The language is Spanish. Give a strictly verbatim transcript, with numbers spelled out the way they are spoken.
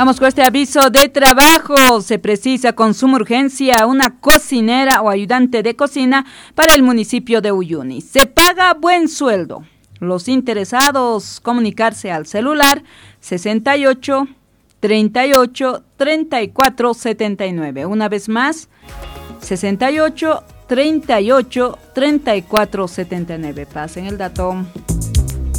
Vamos con este aviso de trabajo. Se precisa con suma urgencia una cocinera o ayudante de cocina para el municipio de Uyuni. Se paga buen sueldo. Los interesados comunicarse al celular sesenta y ocho, treinta y ocho, treinta y cuatro, setenta y nueve. Una vez más, sesenta y ocho, treinta y ocho, treinta y cuatro, setenta y nueve. Pasen el dato.